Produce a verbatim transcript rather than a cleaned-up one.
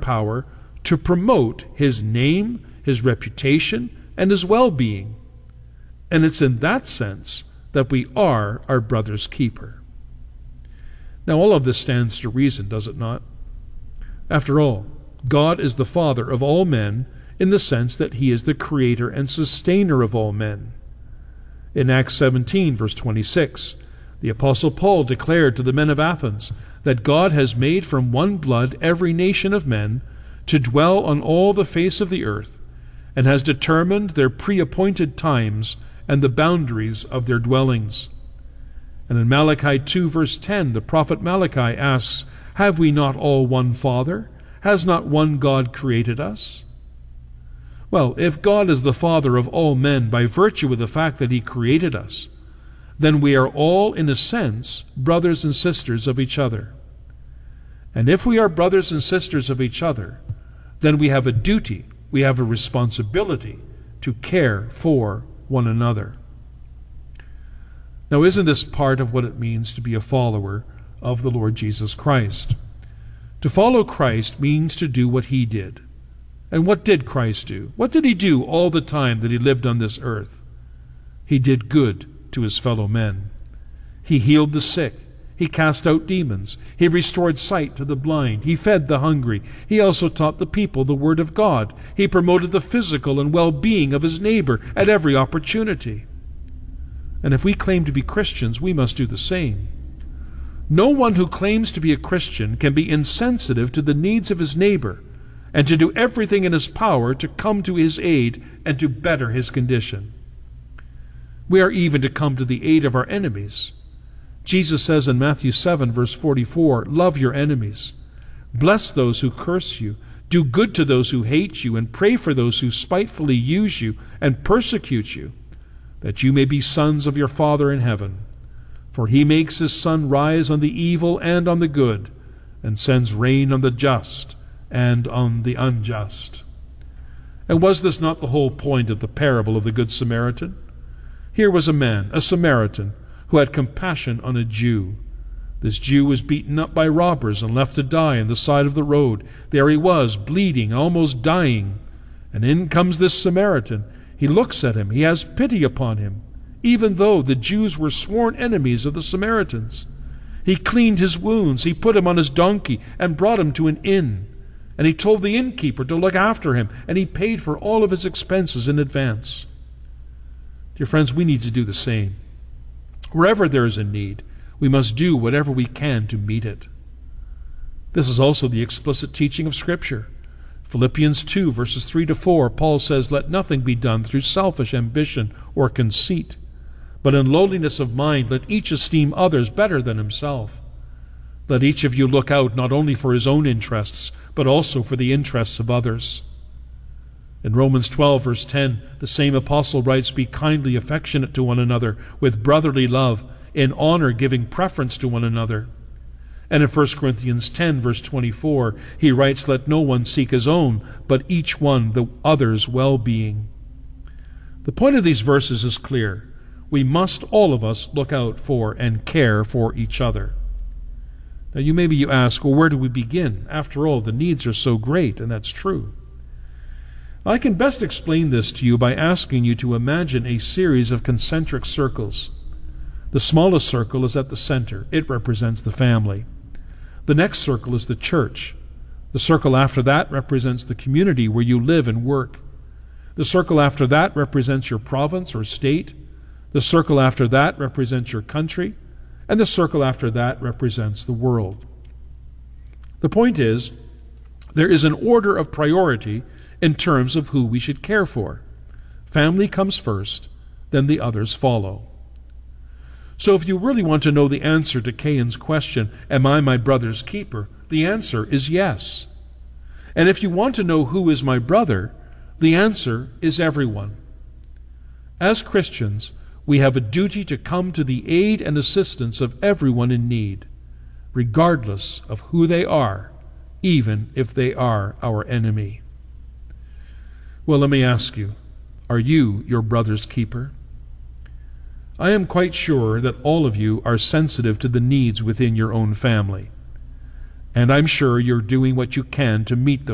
power to promote his name, his reputation, and his well-being. And it's in that sense that we are our brother's keeper. Now, all of this stands to reason, does it not? After all, God is the Father of all men in the sense that he is the creator and sustainer of all men. In Acts seventeen, verse twenty-six, the Apostle Paul declared to the men of Athens that God has made from one blood every nation of men to dwell on all the face of the earth, and has determined their pre-appointed times and the boundaries of their dwellings. And in Malachi two, verse ten, the prophet Malachi asks, "Have we not all one Father? Has not one God created us?" Well, if God is the Father of all men by virtue of the fact that he created us, then we are all, in a sense, brothers and sisters of each other. And if we are brothers and sisters of each other, then we have a duty, we have a responsibility to care for one another. Now, isn't this part of what it means to be a follower of the Lord Jesus Christ? To follow Christ means to do what he did. And what did Christ do? What did he do all the time that he lived on this earth? He did good to his fellow men. He healed the sick. He cast out demons. He restored sight to the blind. He fed the hungry. He also taught the people the word of God. He promoted the physical and well-being of his neighbor at every opportunity. And if we claim to be Christians, we must do the same. No one who claims to be a Christian can be insensitive to the needs of his neighbor and to do everything in his power to come to his aid and to better his condition. We are even to come to the aid of our enemies. Jesus says in Matthew seven, verse forty-four, "Love your enemies. Bless those who curse you. Do good to those who hate you, and pray for those who spitefully use you and persecute you, that you may be sons of your Father in heaven. For he makes his sun rise on the evil and on the good, and sends rain on the just and on the unjust." And was this not the whole point of the parable of the Good Samaritan? Here was a man, a Samaritan, who had compassion on a Jew. This Jew was beaten up by robbers and left to die on the side of the road. There he was, bleeding, almost dying. And in comes this Samaritan. He looks at him. He has pity upon him, even though the Jews were sworn enemies of the Samaritans. He cleaned his wounds. He put him on his donkey and brought him to an inn. And he told the innkeeper to look after him, and he paid for all of his expenses in advance. Dear friends, we need to do the same. Wherever there is a need, we must do whatever we can to meet it. This is also the explicit teaching of Scripture. Philippians two, verses three to four, Paul says, "Let nothing be done through selfish ambition or conceit, but in lowliness of mind let each esteem others better than himself. Let each of you look out not only for his own interests, but also for the interests of others." In Romans twelve, verse ten, the same apostle writes, "Be kindly affectionate to one another with brotherly love, in honor giving preference to one another." And in First Corinthians ten, verse twenty-four, he writes, "Let no one seek his own, but each one the other's well-being." The point of these verses is clear. We must, all of us, look out for and care for each other. Now, you maybe you ask, well, where do we begin? After all, the needs are so great, and that's true. I can best explain this to you by asking you to imagine a series of concentric circles. The smallest circle is at the center. It represents the family. The next circle is the church. The circle after that represents the community where you live and work. The circle after that represents your province or state. The circle after that represents your country. And the circle after that represents the world. The point is, there is an order of priority in terms of who we should care for. Family comes first, then the others follow. So if you really want to know the answer to Cain's question, "Am I my brother's keeper?" the answer is yes. And if you want to know who is my brother, the answer is everyone. As Christians, we have a duty to come to the aid and assistance of everyone in need, regardless of who they are, even if they are our enemy. Well, let me ask you, are you your brother's keeper? I am quite sure that all of you are sensitive to the needs within your own family, and I'm sure you're doing what you can to meet those